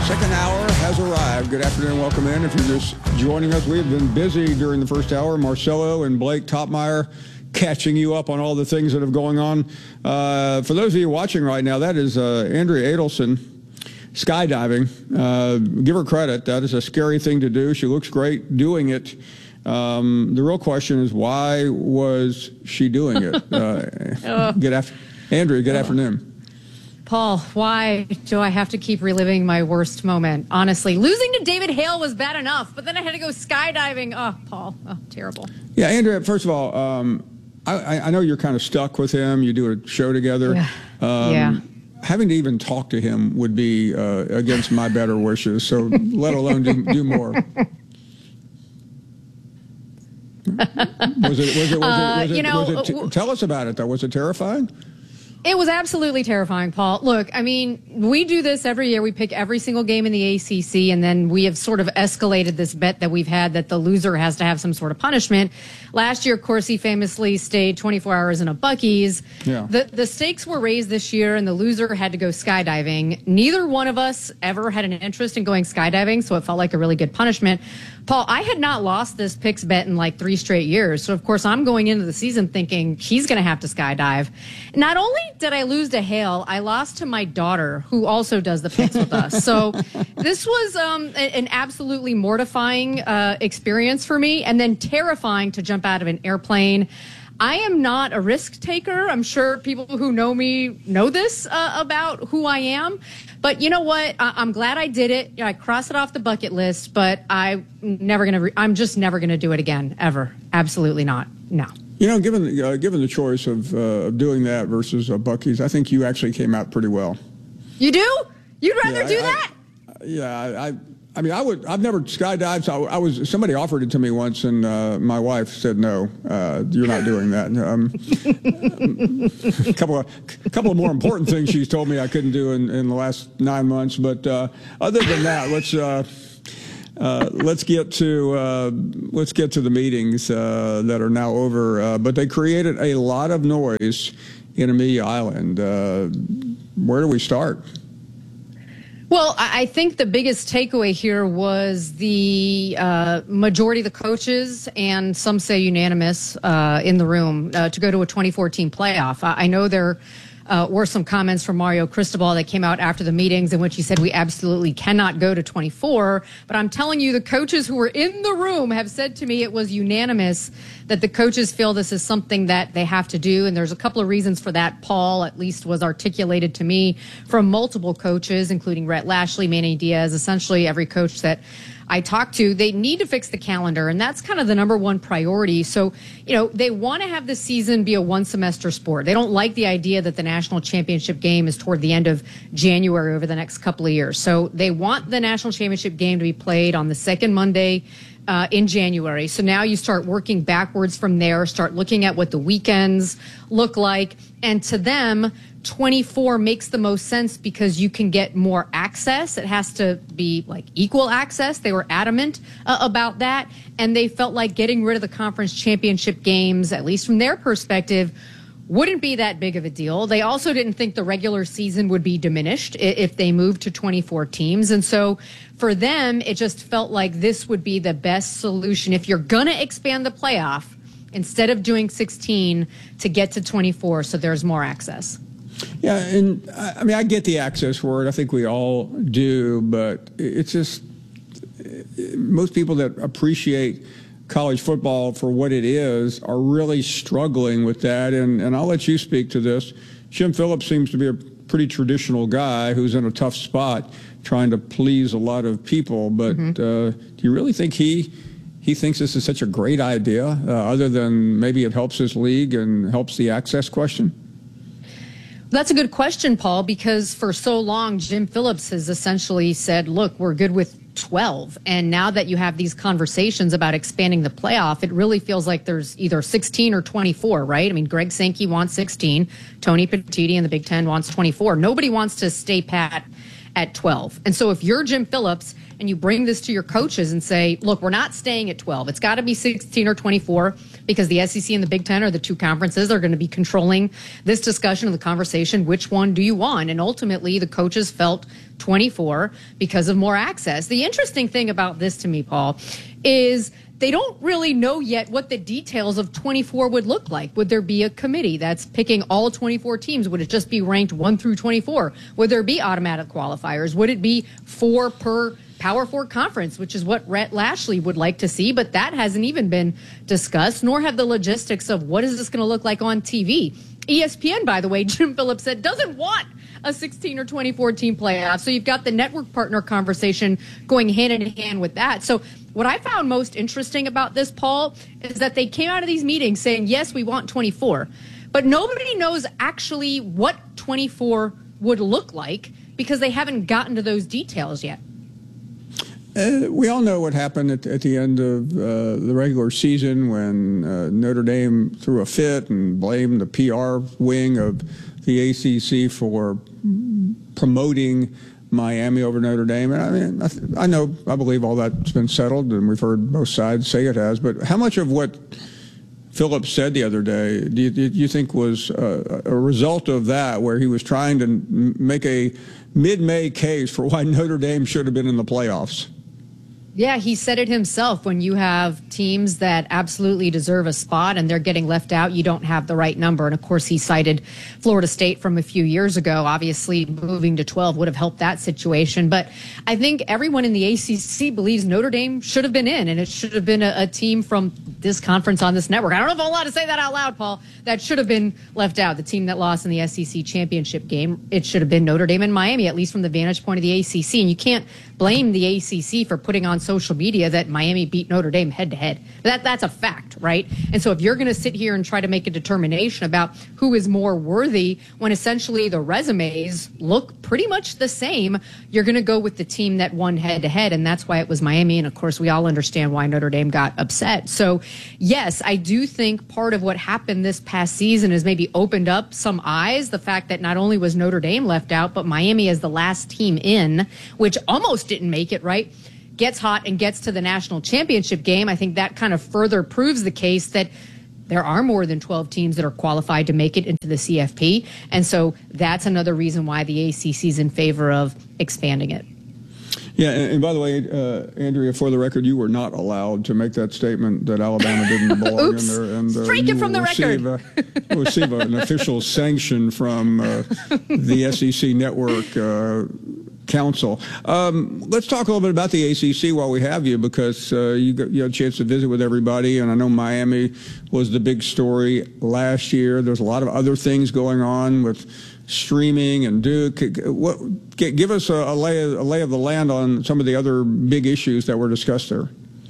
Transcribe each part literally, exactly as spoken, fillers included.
Second hour has arrived. Good afternoon. Welcome in. If you're just joining us, we have been busy during the first hour. Marcelo and Blake Topmeyer catching you up on all the things that have going on. Uh, for those of you watching right now, that is uh, Andrea Adelson skydiving. Uh, give her credit. That is a scary thing to do. She looks great doing it. Um, the real question is, why was she doing it? Uh, oh. Good after- Andrea, good oh. afternoon. Paul, why do I have to keep reliving my worst moment? Honestly, losing to David Hale was bad enough, but then I had to go skydiving. Oh, Paul, oh, terrible. Yeah, Andrea, first of all, um, I, I know you're kind of stuck with him. You do a show together. Yeah. Um, yeah. Having to even talk to him would be uh, against my better wishes, so let alone do, do more. Was it, was it, was it, was uh, it, you know, was it t- tell us about it, though. Was it terrifying? It was absolutely terrifying, Paul. Look, I mean, we do this every year. We pick every single game in the A C C, and then we have sort of escalated this bet that we've had that the loser has to have some sort of punishment. Last year, of course, he famously stayed twenty-four hours in a Buc-ee's. Yeah. The, the stakes were raised this year, and the loser had to go skydiving. Neither one of us ever had an interest in going skydiving, so it felt like a really good punishment. Paul, I had not lost this picks bet in like three straight years. So, of course, I'm going into the season thinking he's going to have to skydive. Not only did I lose to Hale, I lost to my daughter, who also does the picks with us. So this was um, a, an absolutely mortifying uh, experience for me, and then terrifying to jump out of an airplane. I am not a risk taker. I'm sure people who know me know this uh, about who I am. But you know what? I- I'm glad I did it. I crossed it off the bucket list, but I'm never going to, re- I'm just never going to do it again, ever. Absolutely not. No. You know, given, uh, given the choice of uh, doing that versus uh, Buc-ee's, I think you actually came out pretty well. You do? You'd rather yeah, do I, that? I, yeah, I, I I mean, I would. I've never skydived. So I, I was. Somebody offered it to me once, and uh, my wife said, "No, uh, you're not doing that." Um, a couple of, a couple of more important things she's told me I couldn't do in, in the last nine months. But uh, other than that, let's uh, uh, let's get to uh, let's get to the meetings uh, that are now over. Uh, but they created a lot of noise in Amelia Island. Uh, where do we start? Well, I think the biggest takeaway here was the uh, majority of the coaches, and some say unanimous, uh, in the room uh, to go to a twenty fourteen playoff. I, I know there uh, were some comments from Mario Cristobal that came out after the meetings in which he said we absolutely cannot go to twenty-four. But I'm telling you, the coaches who were in the room have said to me it was unanimous that the coaches feel this is something that they have to do. And there's a couple of reasons for that. Paul, at least, was articulated to me from multiple coaches, including Rhett Lashley, Manny Diaz, essentially every coach that I talked to. They need to fix the calendar, and that's kind of the number one priority. So, you know, they want to have the season be a one semester sport. They don't like the idea that the national championship game is toward the end of January over the next couple of years. So they want the national championship game to be played on the second Monday Uh, in January. So now you start working backwards from there, start looking at what the weekends look like. And to them, twenty-four makes the most sense because you can get more access. It has to be like equal access. They were adamant uh, about that. And they felt like getting rid of the conference championship games, at least from their perspective, wouldn't be that big of a deal. They also didn't think the regular season would be diminished if they moved to twenty-four teams. And so for them, it just felt like this would be the best solution. If you're going to expand the playoff, instead of doing sixteen, to get to twenty-four so there's more access. Yeah, and I mean, I get the access word. I think we all do, but it's just most people that appreciate college football for what it is are really struggling with that. And, and I'll let you speak to this. Jim Phillips seems to be a pretty traditional guy who's in a tough spot trying to please a lot of people. But mm-hmm. uh, do you really think he he thinks this is such a great idea, uh, other than maybe it helps his league and helps the access question? That's a good question, Paul, because for so long, Jim Phillips has essentially said, look, we're good with twelve. And now that you have these conversations about expanding the playoff, it really feels like there's either sixteen or twenty-four, right? I mean, Greg Sankey wants sixteen. Tony Petitti in the Big Ten wants twenty-four. Nobody wants to stay pat at twelve. And so if you're Jim Phillips and you bring this to your coaches and say, look, we're not staying at twelve. It's got to be sixteen or twenty-four. because the S E C and the Big Ten are the two conferences that are going to be controlling this discussion of the conversation. Which one do you want? And ultimately, the coaches felt twenty-four because of more access. The interesting thing about this to me, Paul, is they don't really know yet what the details of twenty-four would look like. Would there be a committee that's picking all twenty-four teams? Would it just be ranked one through twenty-four? Would there be automatic qualifiers? Would it be four per Power Four conference, which is what Rhett Lashley would like to see, but that hasn't even been discussed, nor have the logistics of what is this going to look like on T V. E S P N, by the way, Jim Phillips said, doesn't want a sixteen or twenty-four team playoff. So you've got the network partner conversation going hand in hand with that. So what I found most interesting about this, Paul, is that they came out of these meetings saying, yes, we want twenty-four, but nobody knows actually what twenty-four would look like because they haven't gotten to those details yet. Uh, we all know what happened at, at the end of uh, the regular season when uh, Notre Dame threw a fit and blamed the P R wing of the A C C for promoting Miami over Notre Dame. And I mean, I, th- I know, I believe all that's been settled, and we've heard both sides say it has. But how much of what Phillips said the other day do you, do you think was uh, a result of that, where he was trying to m- make a mid-May case for why Notre Dame should have been in the playoffs? Yeah, he said it himself. When you have teams that absolutely deserve a spot and they're getting left out, you don't have the right number. And of course, he cited Florida State from a few years ago. Obviously, moving to twelve would have helped that situation. But I think everyone in the A C C believes Notre Dame should have been in, and it should have been a, a team from this conference on this network. I don't know if I'm allowed to say that out loud, Paul. That should have been left out. The team that lost in the S E C championship game, it should have been Notre Dame and Miami, at least from the vantage point of the A C C. And you can't blame the A C C for putting on social media that Miami beat Notre Dame head to head. That that's a fact, right? And so if you're going to sit here and try to make a determination about who is more worthy when essentially the resumes look pretty much the same, you're going to go with the team that won head to head, and that's why it was Miami. And of course, we all understand why Notre Dame got upset. So yes, I do think part of what happened this past season has maybe opened up some eyes. The fact that not only was Notre Dame left out, but Miami as the last team in, which almost didn't make it, right, gets hot and gets to the national championship game. I think that kind of further proves the case that there are more than twelve teams that are qualified to make it into the C F P. And so that's another reason why the A C C is in favor of expanding it. Yeah, and, and by the way, uh, Andrea, for the record, you were not allowed to make that statement that Alabama didn't belong in there. And, uh, Strike it from the receive, record. Uh, receive an official sanction from uh, the S E C Network uh, Council. Um, let's talk a little bit about the A C C while we have you, because uh, you, got, you had a chance to visit with everybody, and I know Miami was the big story last year. There's a lot of other things going on with streaming and Duke. What, give us a, a, lay, a lay of the land on some of the other big issues that were discussed there.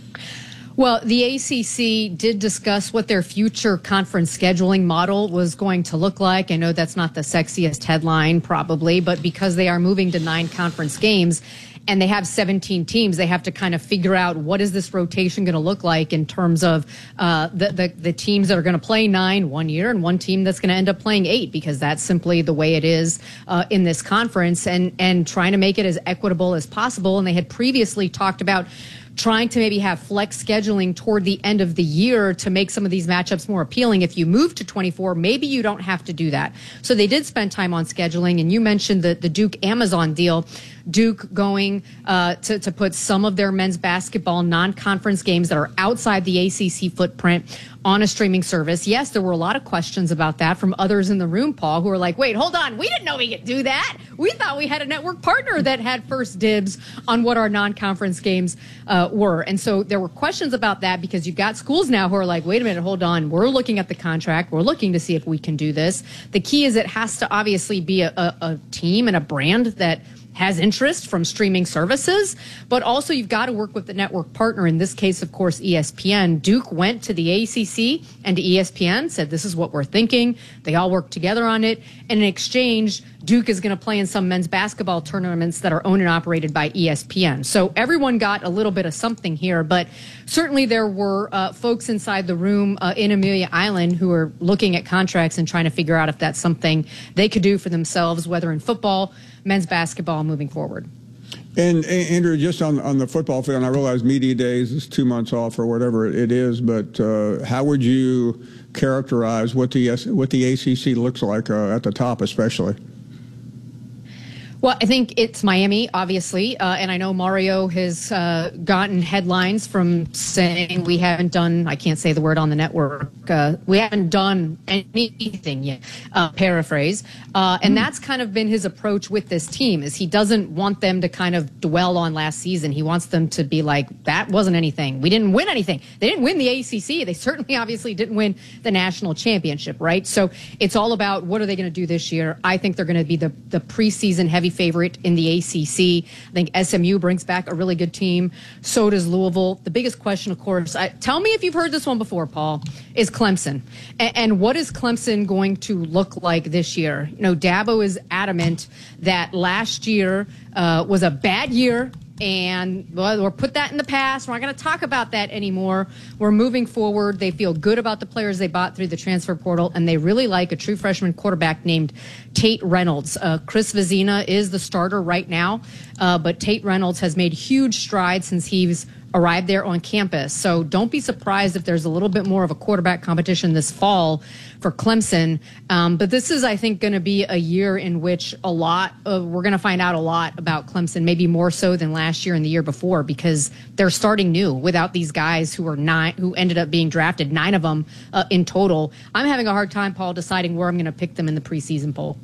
Well, the A C C did discuss what their future conference scheduling model was going to look like. I know that's not the sexiest headline probably, but because they are moving to nine conference games and they have seventeen teams, they have to kind of figure out what is this rotation going to look like in terms of uh, the, the, the teams that are going to play nine one year and one team that's going to end up playing eight, because that's simply the way it is uh, in this conference, and, and trying to make it as equitable as possible. And they had previously talked about trying to maybe have flex scheduling toward the end of the year to make some of these matchups more appealing. If you move to twenty-four, maybe you don't have to do that. So they did spend time on scheduling, and you mentioned the, the Duke Amazon deal. Duke going uh, to, to put some of their men's basketball non-conference games that are outside the A C C footprint on a streaming service. Yes, there were a lot of questions about that from others in the room, Paul, who were like, wait, hold on. We didn't know we could do that. We thought we had a network partner that had first dibs on what our non-conference games uh, were. And so there were questions about that, because you've got schools now who are like, wait a minute, hold on. We're looking at the contract. We're looking to see if we can do this. The key is it has to obviously be a, a, a team and a brand that has interest from streaming services, but also you've got to work with the network partner. In this case, of course, E S P N. Duke went to the A C C and to E S P N, said, this is what we're thinking. They all worked together on it. And in exchange, Duke is going to play in some men's basketball tournaments that are owned and operated by E S P N. So everyone got a little bit of something here, but certainly there were uh, folks inside the room uh, in Amelia Island who are looking at contracts and trying to figure out if that's something they could do for themselves, whether in football, men's basketball, moving forward. And, and Andrew, just on on the football field, and I realize media days is two months off or whatever it is, but uh, how would you characterize what the what the A C C looks like uh, at the top, especially? Well, I think it's Miami, obviously, uh, and I know Mario has uh, gotten headlines from saying we haven't done, I can't say the word on the network, uh, we haven't done anything yet, uh, paraphrase, uh, and mm. that's kind of been his approach with this team, is he doesn't want them to kind of dwell on last season. He wants them to be like, that wasn't anything. We didn't win anything. They didn't win the A C C. They certainly obviously didn't win the national championship, right? So it's all about what are they going to do this year. I think they're going to be the, the preseason heavy favorite in the A C C. I think S M U brings back a really good team. So does Louisville. The biggest question, of course, I, tell me if you've heard this one before, Paul, is Clemson. A- and what is Clemson going to look like this year? You know, Dabo is adamant that last year uh, was a bad year. And well, we're put that in the past. We're not going to talk about that anymore. We're moving forward. They feel good about the players they bought through the transfer portal, and they really like a true freshman quarterback named Tate Reynolds. Uh, Chris Vezina is the starter right now, uh, but Tate Reynolds has made huge strides since he's arrived there on campus. So don't be surprised if there's a little bit more of a quarterback competition this fall for Clemson. Um, but this is, I think, going to be a year in which a lot of, we're going to find out a lot about Clemson, maybe more so than last year and the year before, because they're starting new without these guys who are nine, who ended up being drafted, nine of them uh, in total. I'm having a hard time, Paul, deciding where I'm going to pick them in the preseason poll.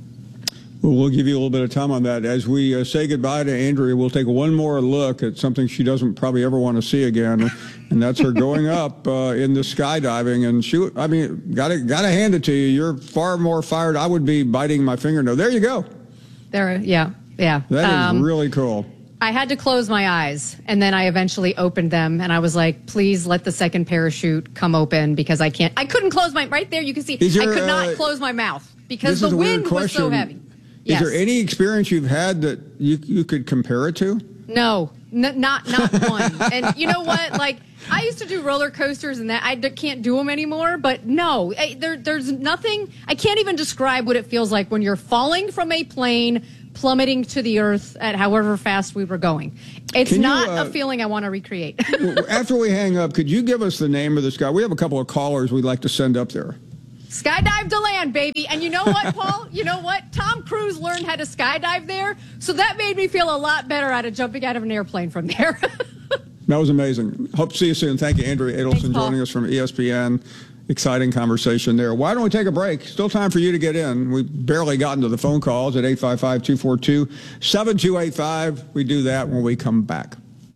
Well, we'll give you a little bit of time on that. As we uh, say goodbye to Andrea, we'll take one more look at something she doesn't probably ever want to see again, and that's her going up uh, in the skydiving. And she, I mean, gotta gotta hand it to you. You're far more fired. I would be biting my fingernail. There you go. There, yeah, yeah. That um, is really cool. I had to close my eyes, and then I eventually opened them, and I was like, please let the second parachute come open, because I can't. I couldn't close my, right there, you can see, there, I could not uh, close my mouth because the wind was so heavy. Is yes. there any experience you've had that you you could compare it to? No, n- not not one. And you know what? Like, I used to do roller coasters, and that I d- can't do them anymore. But no, I, there there's nothing. I can't even describe what it feels like when you're falling from a plane, plummeting to the earth at however fast we were going. It's you, not uh, a feeling I want to recreate. After we hang up, could you give us the name of this guy? We have a couple of callers we'd like to send up there. Skydive to land, baby. And you know what, Paul? You know what? Tom Cruise learned how to skydive there, so that made me feel a lot better out of jumping out of an airplane from there. That was amazing. Hope to see you soon. Thank you, Andrea Adelson, Thanks, joining us from E S P N. Exciting conversation there. Why don't we take a break? Still time for you to get in. We've barely gotten to the phone calls at eight five five, two four two, seven two eight five. We do that when we come back.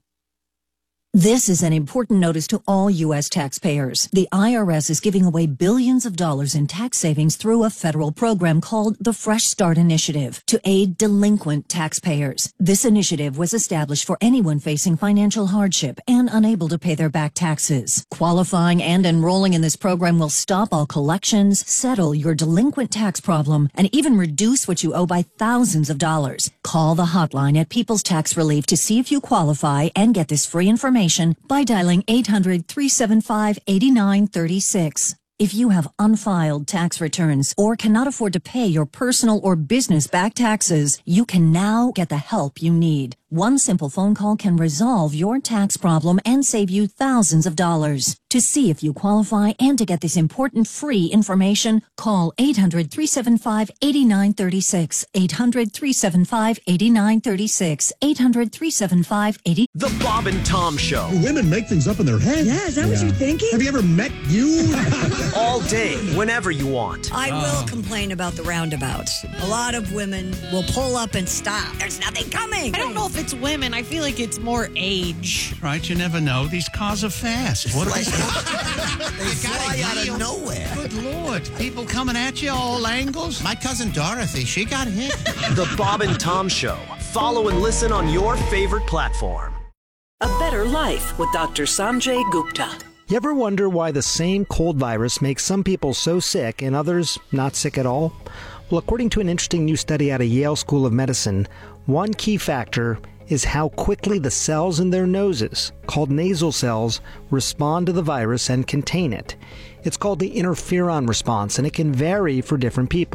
This is an important notice to all U S taxpayers. The I R S is giving away billions of dollars in tax savings through a federal program called the Fresh Start Initiative to aid delinquent taxpayers. This initiative was established for anyone facing financial hardship and unable to pay their back taxes. Qualifying and enrolling in this program will stop all collections, settle your delinquent tax problem, and even reduce what you owe by thousands of dollars. Call the hotline at People's Tax Relief to see if you qualify and get this free information by dialing eight hundred, three seven five, eight nine three six. If you have unfiled tax returns or cannot afford to pay your personal or business back taxes, you can now get the help you need. One simple phone call can resolve your tax problem and save you thousands of dollars. To see if you qualify and to get this important free information, call eight hundred, three seven five, eight nine three six, eight hundred, three seven five, eight nine three six, eight hundred, three seven five, eight. The Bob and Tom Show. Women make things up in their head. Yeah, is that yeah. what you're thinking? Have you ever met you? All day, whenever you want. I will complain about the roundabouts. A lot of women will pull up and stop. There's nothing coming. I don't know if it's women. I feel like it's more age. Right, you never know. These cars are fast. What like, they fly out of nowhere. Good Lord. People coming at you all angles. My cousin Dorothy, she got hit. The Bob and Tom Show. Follow and listen on your favorite platform. A Better Life with Doctor Sanjay Gupta. You ever wonder why the same cold virus makes some people so sick and others not sick at all? Well, according to an interesting new study out of Yale School of Medicine, one key factor is how quickly the cells in their noses, called nasal cells, respond to the virus and contain it. It's called the interferon response, and it can vary for different people.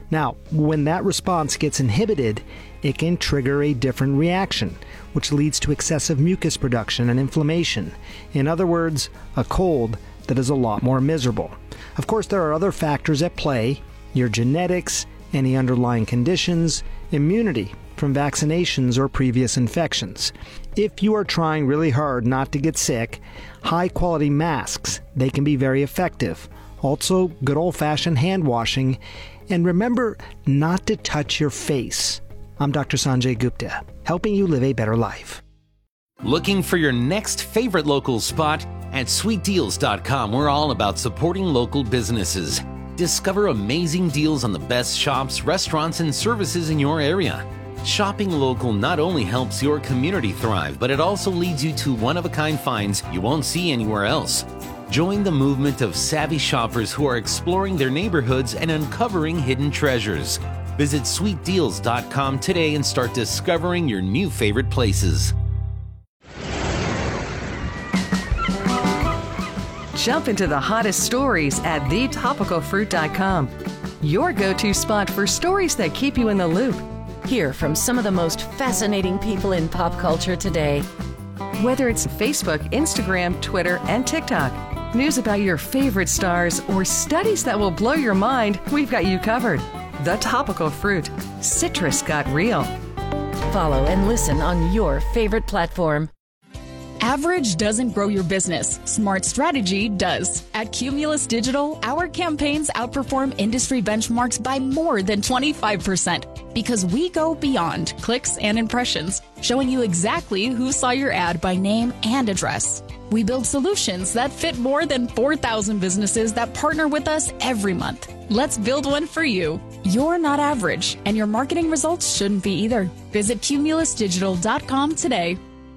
Now, when that response gets inhibited, it can trigger a different reaction, which leads to excessive mucus production and inflammation. In other words, a cold that is a lot more miserable. Of course, there are other factors at play: your genetics, any underlying conditions, immunity from vaccinations or previous infections. If you are trying really hard not to get sick, high-quality masks, they can be very effective. Also, good old-fashioned hand washing. And remember not to touch your face. I'm Doctor Sanjay Gupta, helping you live a better life. Looking for your next favorite local spot? At sweet deals dot com, we're all about supporting local businesses. Discover amazing deals on the best shops, restaurants, and services in your area. Shopping local not only helps your community thrive, but it also leads you to one-of-a-kind finds you won't see anywhere else. Join the movement of savvy shoppers who are exploring their neighborhoods and uncovering hidden treasures. Visit sweet deals dot com today and start discovering your new favorite places. Jump into the hottest stories at the topical fruit dot com. Your go-to spot for stories that keep you in the loop. Hear from some of the most fascinating people in pop culture today. Whether it's Facebook, Instagram, Twitter, and TikTok, news about your favorite stars, or studies that will blow your mind, we've got you covered. The Topical Fruit. Citrus got real. Follow and listen on your favorite platform. Average doesn't grow your business. Smart strategy does. At Cumulus Digital, our campaigns outperform industry benchmarks by more than twenty-five percent because we go beyond clicks and impressions, showing you exactly who saw your ad by name and address. We build solutions that fit more than four thousand businesses that partner with us every month. Let's build one for you. You're not average, and your marketing results shouldn't be either. Visit cumulus digital dot com today.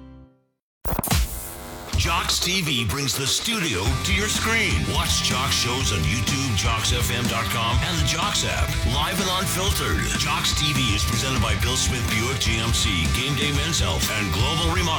Jocks T V brings the studio to your screen. Watch Jocks shows on YouTube, jocks f m dot com, and the Jocks app. Live and unfiltered. Jocks T V is presented by Bill Smith Buick G M C, Game Day Men's Health, and Global Remodel.